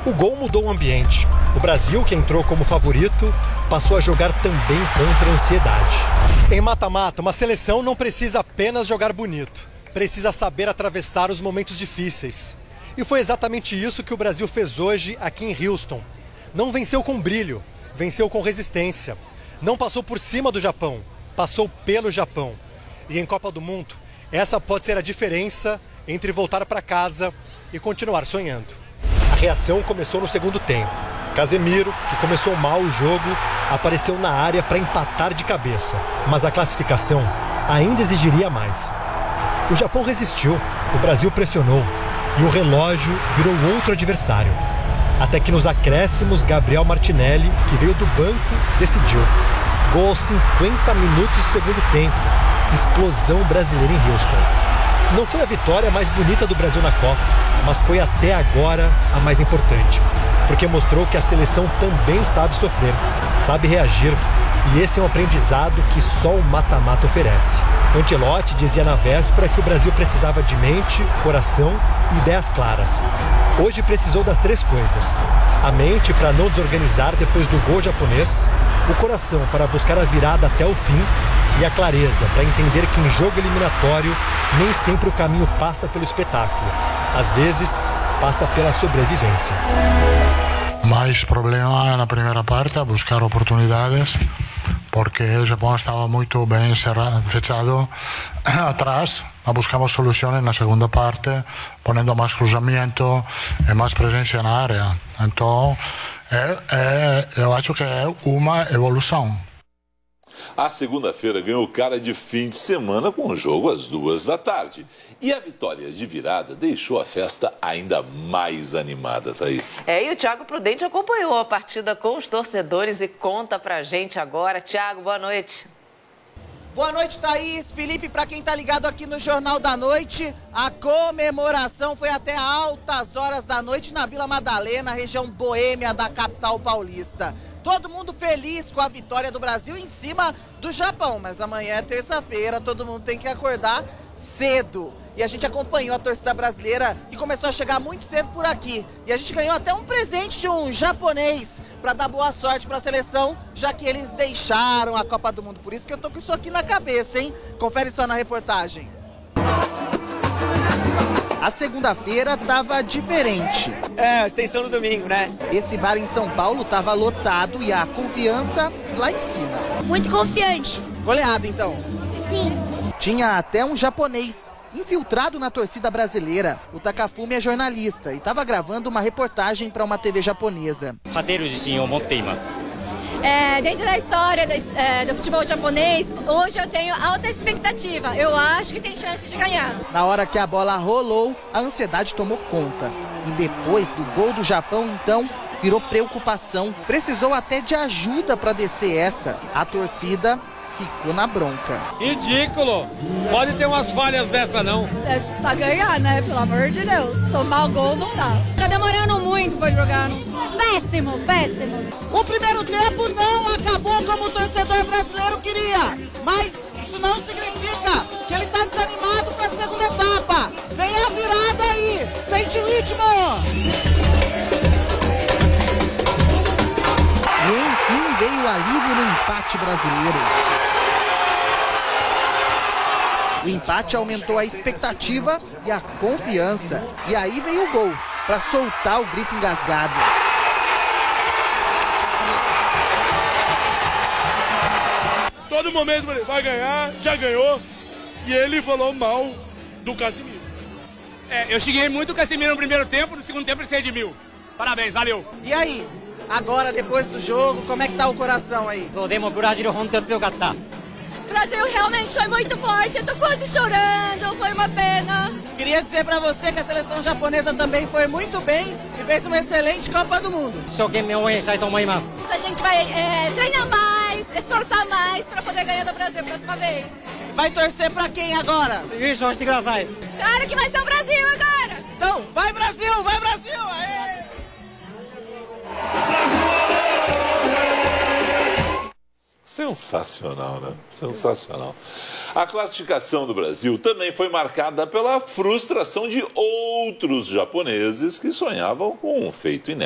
O gol mudou o ambiente. O Brasil, que entrou como favorito, passou a jogar também contra a ansiedade. Em mata-mata, uma seleção não precisa apenas jogar bonito. Precisa saber atravessar os momentos difíceis. E foi exatamente isso que o Brasil fez hoje aqui em Houston. Não venceu com brilho, venceu com resistência. Não passou por cima do Japão, passou pelo Japão. E em Copa do Mundo, essa pode ser a diferença entre voltar para casa e continuar sonhando. A reação começou no segundo tempo. Casemiro, que começou mal o jogo, apareceu na área para empatar de cabeça. Mas a classificação ainda exigiria mais. O Japão resistiu, o Brasil pressionou e o relógio virou outro adversário. Até que nos acréscimos, Gabriel Martinelli, que veio do banco, decidiu. Gol aos 50 minutos do segundo tempo. Explosão brasileira em Houston. Não foi a vitória mais bonita do Brasil na Copa, mas foi até agora a mais importante. Porque mostrou que a seleção também sabe sofrer, sabe reagir. E esse é um aprendizado que só o mata-mata oferece. Ancelotti dizia na véspera que o Brasil precisava de mente, coração e ideias claras. Hoje precisou das três coisas. A mente para não desorganizar depois do gol japonês, o coração para buscar a virada até o fim e a clareza para entender que em jogo eliminatório nem sempre o caminho passa pelo espetáculo. Às vezes, passa pela sobrevivência. Mais problema na primeira parte, a buscar oportunidades, porque o Japão estava muito bem fechado atrás. Buscamos soluções na segunda parte, ponendo mais cruzamento e mais presença na área. Então, eu acho que é uma evolução. A segunda-feira ganhou cara de fim de semana com o jogo às 14h. E a vitória de virada deixou a festa ainda mais animada, Thaís. E o Thiago Prudente acompanhou a partida com os torcedores e conta pra gente agora. Thiago, boa noite. Boa noite, Thaís. Felipe, para quem tá ligado aqui no Jornal da Noite, a comemoração foi até altas horas da noite na Vila Madalena, região boêmia da capital paulista. Todo mundo feliz com a vitória do Brasil em cima do Japão, mas amanhã é terça-feira, todo mundo tem que acordar cedo. E a gente acompanhou a torcida brasileira que começou a chegar muito cedo por aqui. E a gente ganhou até um presente de um japonês para dar boa sorte para a seleção, já que eles deixaram a Copa do Mundo. Por isso que eu tô com isso aqui na cabeça, hein? Confere só na reportagem. A segunda-feira tava diferente. A extensão do domingo, né? Esse bar em São Paulo tava lotado e a confiança lá em cima. Muito confiante. Goleado, então? Sim. Tinha até um japonês infiltrado na torcida brasileira. O Takafumi é jornalista e estava gravando uma reportagem para uma TV japonesa. Dentro da história do futebol japonês, hoje eu tenho alta expectativa. Eu acho que tem chance de ganhar. Na hora que a bola rolou, a ansiedade tomou conta. E depois do gol do Japão, então, virou preocupação. Precisou até de ajuda para descer essa. A torcida ficou na bronca. Ridículo! Pode ter umas falhas dessa, não. Precisa ganhar, né? Pelo amor de Deus. Tomar o gol não dá. Tá demorando muito pra jogar. Péssimo, péssimo. O primeiro tempo não acabou como o torcedor brasileiro queria. Mas isso não significa que ele tá desanimado pra segunda etapa. Vem a virada aí. Sente o ritmo. E enfim veio o alívio no empate brasileiro. O empate aumentou a expectativa e a confiança. E aí veio o gol, para soltar o grito engasgado. Todo momento ele vai ganhar, já ganhou. E ele falou mal do Casemiro. Eu xinguei muito o Casemiro no primeiro tempo, no segundo tempo ele se redimiu. Parabéns, valeu. E aí, agora depois do jogo, como é que tá o coração aí? O Brasil realmente foi muito forte, eu tô quase chorando, foi uma pena. Queria dizer pra você que a seleção japonesa também foi muito bem e fez uma excelente Copa do Mundo. A gente vai treinar mais, esforçar mais pra poder ganhar do Brasil próxima vez. Vai torcer pra quem agora? Claro que vai ser o Brasil agora. Então, vai Brasil, vai Brasil! Aê! Sensacional, né? Sensacional. A classificação do Brasil também foi marcada pela frustração de outros japoneses que sonhavam com um feito inédito.